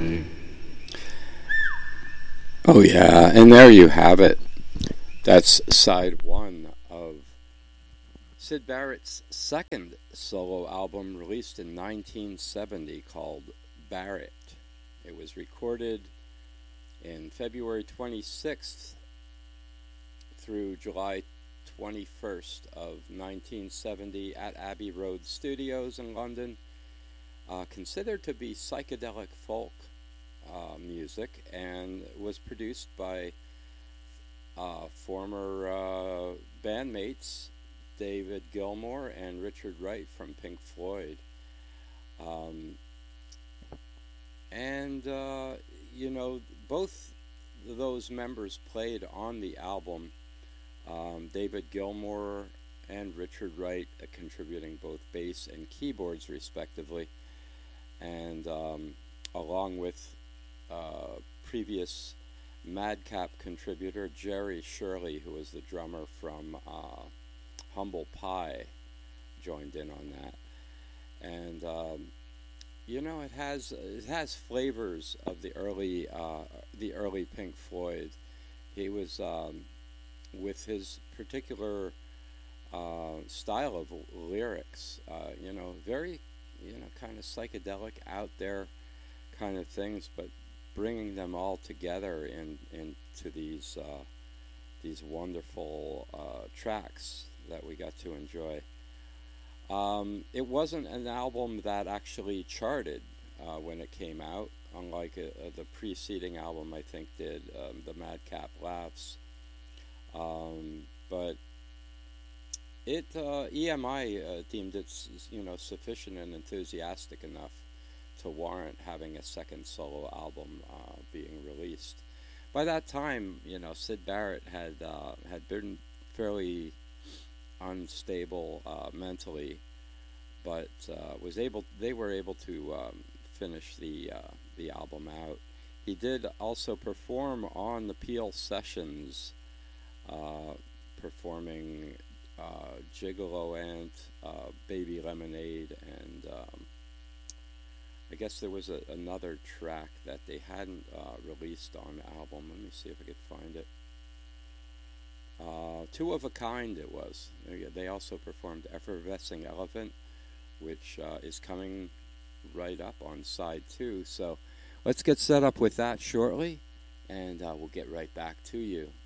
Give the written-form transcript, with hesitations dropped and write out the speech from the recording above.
Oh, yeah, and there you have it. That's side one of Syd Barrett's second solo album released in 1970 called Barrett. It was recorded in February 26th through July 21st of 1970 at Abbey Road Studios in London. Considered to be psychedelic folk music, and was produced by former bandmates David Gilmour and Richard Wright from Pink Floyd. And both those members played on the album. David Gilmour and Richard Wright contributing both bass and keyboards respectively, and along with previous Madcap contributor Jerry Shirley, who was the drummer from Humble Pie, joined in on that. And it has flavors of the early Pink Floyd. He was with his particular style of lyrics, very kind of psychedelic, out there kind of things, but bringing them all together into these wonderful tracks that we got to enjoy. It wasn't an album that actually charted when it came out, unlike the preceding album, I think, did, the Madcap Laughs. But it EMI deemed it sufficient and enthusiastic enough to warrant having a second solo album being released. By that time, Syd Barrett had been fairly unstable mentally, but they were able to finish the album out. He did also perform on the Peel Sessions, performing Gigolo Ant, Baby Lemonade, and I guess there was another track that they hadn't released on the album. Let me see if I could find it. Two of a Kind it was. They also performed Effervescing Elephant, which is coming right up on side 2. So let's get set up with that shortly, and we'll get right back to you.